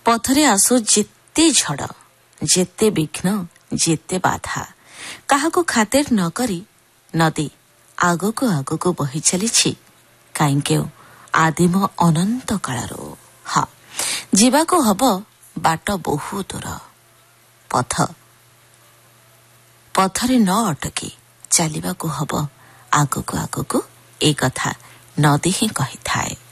ପଥରେ ଆସୁ ଯେତେ ଝଡ଼, ଯେତେ ବିଘ୍ନ, ଯେତେ ବାଧା, କାହାକୁ ଖାତିର ନ କରି ନଦୀ ଆଗକୁ ଆଗକୁ ବହି ଚାଲିଛି କାହିଁ କେଉଁ ଆଦିମ ଅନନ୍ତ କାଳରୁ। ହଁ, ଯିବାକୁ ହବ ବାଟ ବହୁ ଦୂର। ପଥରେ ନ ଅଟକି ଚାଲିବାକୁ ହବ ଆଗକୁ ଆଗକୁ, ଏ କଥା ନଦୀ ହିଁ କହିଥାଏ।